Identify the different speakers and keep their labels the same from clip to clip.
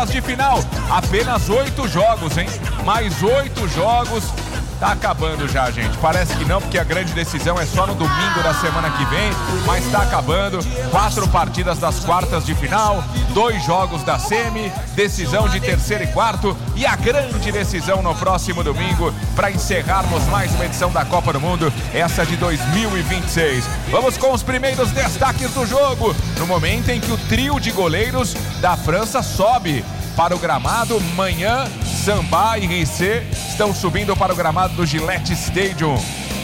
Speaker 1: quartas de final. Apenas 8 jogos, hein? Mais 8 jogos. Tá acabando já, gente. Parece que não, porque a grande decisão é só no domingo da semana que vem, mas tá acabando. 4 partidas das quartas de final, 2 jogos da semi, decisão de terceiro e quarto e a grande decisão no próximo domingo para encerrarmos mais uma edição da Copa do Mundo, essa de 2026. Vamos com os primeiros destaques do jogo, no momento em que o trio de goleiros da França sobe para o gramado. Manhã, Samba e Rissé estão subindo para o gramado do Gillette Stadium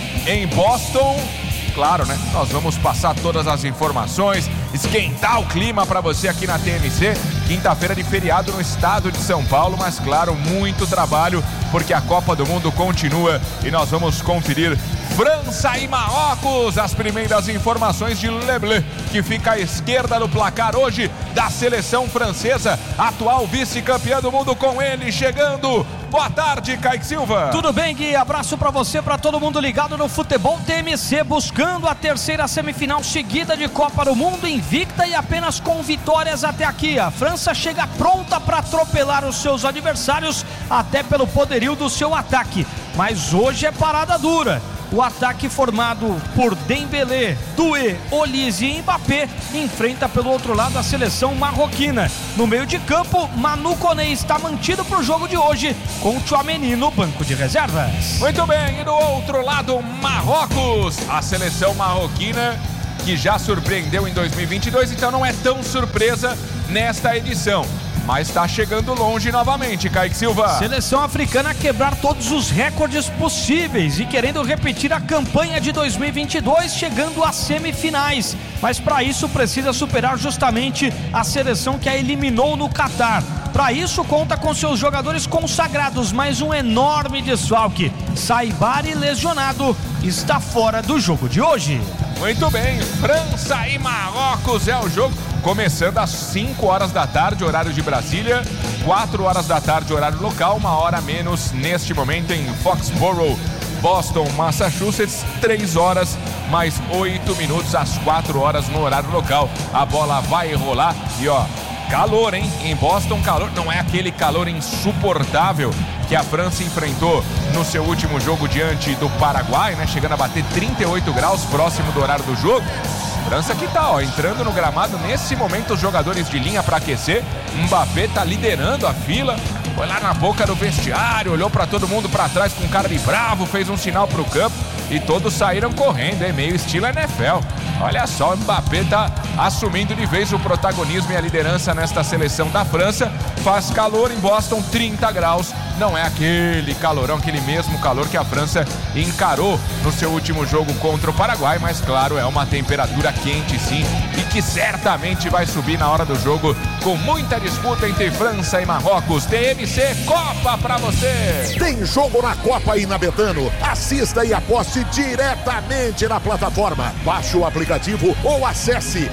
Speaker 1: em Boston. Claro, né? Nós vamos passar todas as informações, esquentar o clima para você aqui na TMC. Quinta-feira de feriado no estado de São Paulo, mas claro, muito trabalho, porque a Copa do Mundo continua e nós vamos conferir França e Marrocos. As primeiras informações de Leblé, que fica à esquerda do placar hoje da seleção francesa, atual vice-campeã do mundo, com ele chegando. Boa tarde, Kaique Silva.
Speaker 2: Tudo bem, Gui? Abraço pra você, pra todo mundo ligado no Futebol TMC, buscando a terceira semifinal seguida de Copa do Mundo, invicta e apenas com vitórias até aqui. A França chega pronta para atropelar os seus adversários, até pelo poderio do seu ataque. Mas hoje é parada dura. O ataque formado por Dembélé, Doué, Olise e Mbappé enfrenta pelo outro lado a seleção marroquina. No meio de campo, Manu Koné está mantido para o jogo de hoje, com Tchouaméni no banco de reservas.
Speaker 1: Muito bem, e do outro lado, Marrocos, a seleção marroquina que já surpreendeu em 2022, então não é tão surpresa nesta edição. Mas está chegando longe novamente, Kaique Silva.
Speaker 2: Seleção africana a quebrar todos os recordes possíveis e querendo repetir a campanha de 2022, chegando às semifinais. Mas para isso precisa superar justamente a seleção que a eliminou no Catar. Para isso conta com seus jogadores consagrados, mas um enorme desfalque. Saibari, lesionado, está fora do jogo de hoje.
Speaker 1: Muito bem, França e Marrocos é o jogo. Começando às 5 horas da tarde, horário de Brasília, 4 horas da tarde, horário local, 1 hora menos neste momento em Foxborough, Boston, Massachusetts, 3 horas mais 8 minutos às 4 horas no horário local. A bola vai rolar e ó, calor, hein? Em Boston, calor, não é aquele calor insuportável que a França enfrentou no seu último jogo diante do Paraguai, né? Chegando a bater 38 graus próximo do horário do jogo. França que tá, ó, entrando no gramado nesse momento, os jogadores de linha para aquecer. Mbappé tá liderando a fila, foi lá na boca do vestiário, olhou para todo mundo para trás com cara de bravo, fez um sinal pro campo e todos saíram correndo, é meio estilo NFL. Olha só, o Mbappé tá assumindo de vez o protagonismo e a liderança nesta seleção da França. Faz calor em Boston, 30 graus. Não é aquele calorão, aquele mesmo calor que a França encarou no seu último jogo contra o Paraguai, mas claro, é uma temperatura quente sim, e que certamente vai subir na hora do jogo, com muita disputa entre França e Marrocos. TMC Copa pra você!
Speaker 3: Tem jogo na Copa e na Betano. Assista e aposte diretamente na plataforma. Baixe o aplicativo ou acesse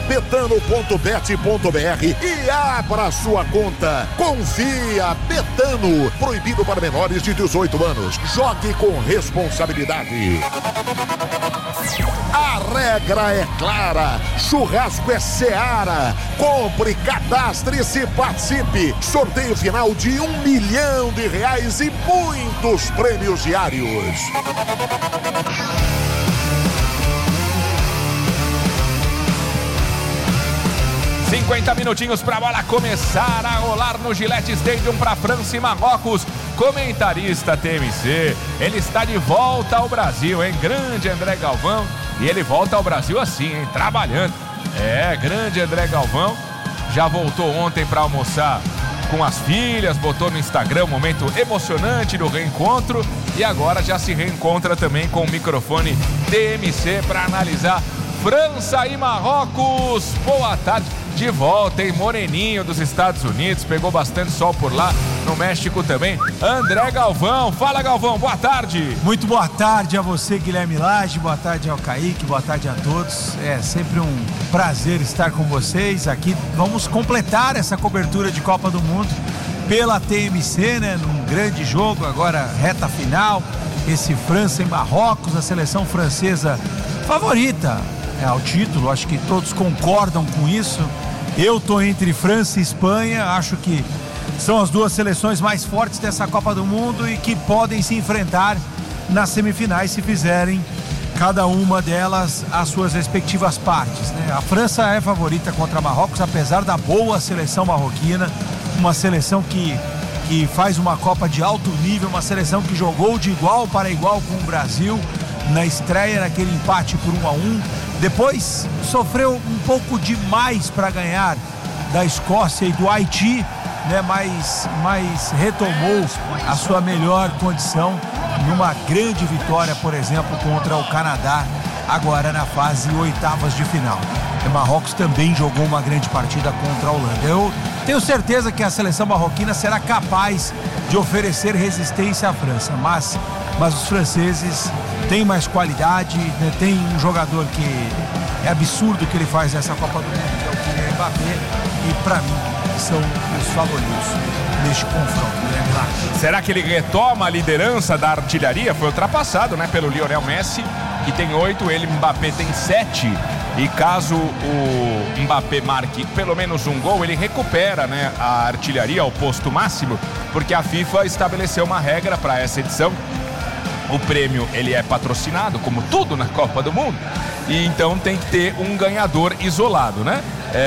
Speaker 3: betano.bet.br e abra sua conta. Confia, Betano. Proibido para menores de 18 anos. Jogue com responsabilidade. A regra é clara. Churrasco é Seara. Compre, cadastre-se e participe. Sorteio final de R$1 milhão e muitos prêmios diários.
Speaker 1: 50 minutinhos para a bola começar a rolar no Gillette Stadium para França e Marrocos. Comentarista TMC, ele está de volta ao Brasil, hein? Grande André Galvão. E ele volta ao Brasil assim, hein? Trabalhando. É, grande André Galvão. Já voltou ontem para almoçar com as filhas, botou no Instagram um momento emocionante do reencontro. E agora já se reencontra também com o microfone TMC para analisar França e Marrocos. Boa tarde. De volta, hein? Moreninho dos Estados Unidos, pegou bastante sol por lá, no México também. André Galvão, fala Galvão, boa tarde.
Speaker 4: Muito boa tarde a você, Guilherme Lage, boa tarde ao Kaique, boa tarde a todos. É sempre um prazer estar com vocês aqui. Vamos completar essa cobertura de Copa do Mundo pela TMC, né? Num grande jogo, agora reta final, esse França e Marrocos, a seleção francesa favorita ao título, acho que todos concordam com isso. Eu tô entre França e Espanha, acho que são as duas seleções mais fortes dessa Copa do Mundo e que podem se enfrentar nas semifinais se fizerem cada uma delas as suas respectivas partes, né? A França é favorita contra Marrocos, apesar da boa seleção marroquina, uma seleção que faz uma Copa de alto nível, uma seleção que jogou de igual para igual com o Brasil na estreia, naquele empate por 1-1. Depois sofreu um pouco demais para ganhar da Escócia e do Haiti, né? Mas retomou a sua melhor condição numa grande vitória, por exemplo, contra o Canadá, agora na fase oitavas de final. O Marrocos também jogou uma grande partida contra a Holanda. Eu tenho certeza que a seleção marroquina será capaz de oferecer resistência à França, mas os franceses têm mais qualidade, né? Tem um jogador que é absurdo que ele faz nessa Copa do Mundo, que é o Kylian Mbappé, e para mim são os favoritos neste confronto, né?
Speaker 1: Será que ele retoma a liderança da artilharia? Foi ultrapassado, né, pelo Lionel Messi, que tem 8, ele, Mbappé, tem 7. E caso o Mbappé marque pelo menos um gol, ele recupera, né, a artilharia, o posto máximo, porque a FIFA estabeleceu uma regra para essa edição. O prêmio, ele é patrocinado, como tudo na Copa do Mundo, e então tem que ter um ganhador isolado, né?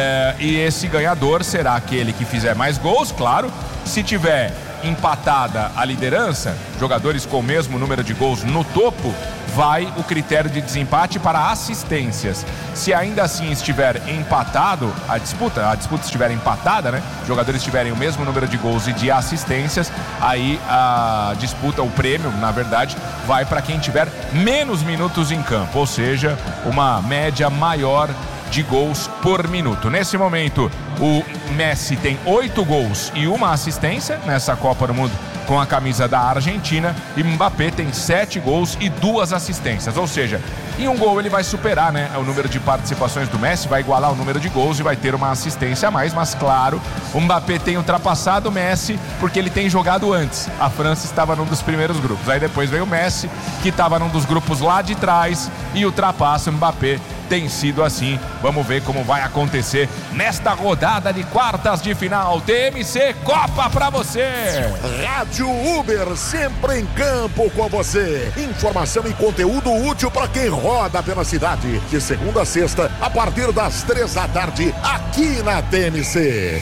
Speaker 1: E esse ganhador será aquele que fizer mais gols, claro. Se tiver empatada a liderança, jogadores com o mesmo número de gols no topo, vai o critério de desempate para assistências. Se ainda assim estiver empatado a disputa estiver empatada, né? Jogadores tiverem o mesmo número de gols e de assistências, aí a disputa, o prêmio, na verdade, vai para quem tiver menos minutos em campo, ou seja, uma média maior de gols por minuto. Nesse momento, o Messi tem 8 gols e 1 assistência nessa Copa do Mundo com a camisa da Argentina, e Mbappé tem 7 gols e 2 assistências, ou seja, em um gol ele vai superar, né, o número de participações do Messi, vai igualar o número de gols e vai ter uma assistência a mais, mas claro, o Mbappé tem ultrapassado o Messi porque ele tem jogado antes. A França estava num dos primeiros grupos, aí depois veio o Messi, que estava num dos grupos lá de trás, e ultrapassa o Mbappé. Tem sido assim. Vamos ver como vai acontecer nesta rodada de quartas de final. TMC Copa pra você.
Speaker 3: Rádio Uber, sempre em campo com você. Informação e conteúdo útil para quem roda pela cidade. De segunda a sexta, a partir das 3 da tarde, aqui na TMC.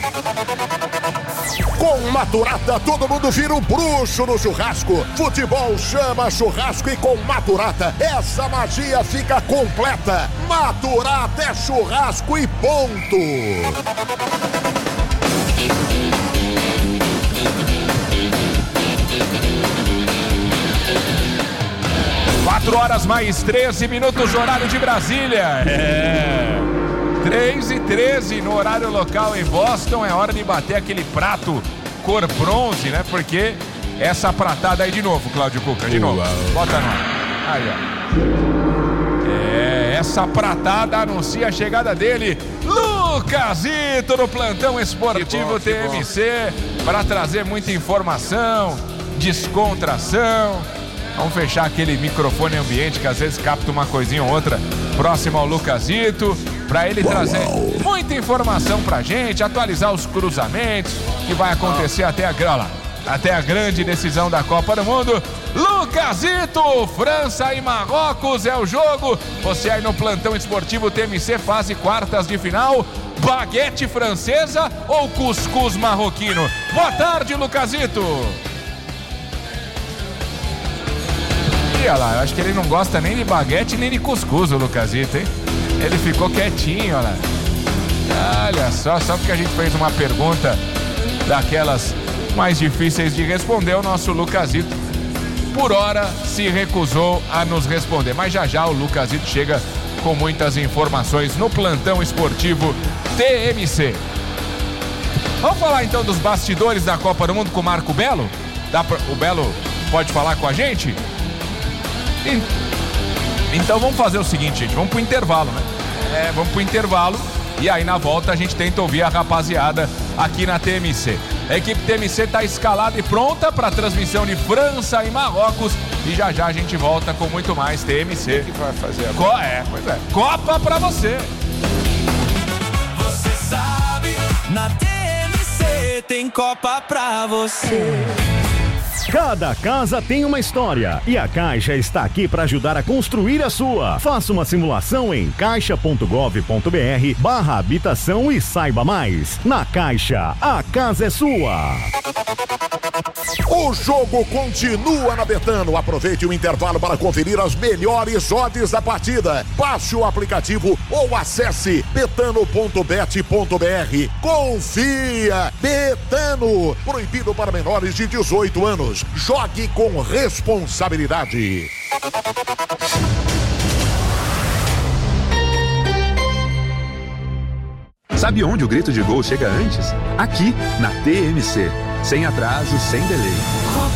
Speaker 3: Com Maturata, todo mundo vira um bruxo no churrasco. Futebol chama churrasco, e com Maturata, essa magia fica completa. Maturata é churrasco e ponto.
Speaker 1: 4h mais 13 minutos, horário de Brasília. 3h13 no horário local em Boston. É hora de bater aquele prato cor bronze, né? Porque essa pratada aí de novo, Cláudio Cuca, de novo. Bota no ar. Aí, ó. Essa pratada anuncia a chegada dele, Lucasito, no plantão esportivo TMC, para trazer muita informação, descontração. Vamos fechar aquele microfone ambiente que às vezes capta uma coisinha ou outra próximo ao Lucasito, para ele trazer muita informação pra gente, atualizar os cruzamentos que vai acontecer até a grande decisão da Copa do Mundo. Lucasito, França e Marrocos é o jogo. Você aí no plantão esportivo TMC, fase quartas de final. Baguete francesa ou cuscuz marroquino? Boa tarde, Lucasito. E olha lá, eu acho que ele não gosta nem de baguete nem de cuscuz, o Lucasito, hein? Ele ficou quietinho, olha lá. Olha só porque a gente fez uma pergunta daquelas mais difíceis de responder, o nosso Lucasito, por hora, se recusou a nos responder. Mas já o Lucasito chega com muitas informações no plantão esportivo TMC. Vamos falar então dos bastidores da Copa do Mundo com o Marco Belo? O Belo pode falar com a gente? Então vamos fazer o seguinte, gente, vamos pro intervalo, né? Vamos pro intervalo e aí na volta a gente tenta ouvir a rapaziada aqui na TMC. A equipe TMC está escalada e pronta para a transmissão de França e Marrocos, e já a gente volta com muito mais TMC.
Speaker 5: O que vai fazer agora?
Speaker 1: Pois é. Copa para você.
Speaker 6: Você sabe, na TMC
Speaker 5: TMC tem Copa pra você.
Speaker 6: Cada casa tem uma história e a Caixa está aqui para ajudar a construir a sua. Faça uma simulação em caixa.gov.br/habitação e saiba mais. Na Caixa, a casa é sua.
Speaker 3: O jogo continua na Betano. Aproveite o intervalo para conferir as melhores odds da partida. Baixe o aplicativo ou acesse betano.bet.br. Confia! Betano. Proibido para menores de 18 anos. Jogue com responsabilidade.
Speaker 7: Sabe onde o grito de gol chega antes? Aqui, na TMC. Sem atraso, sem delay.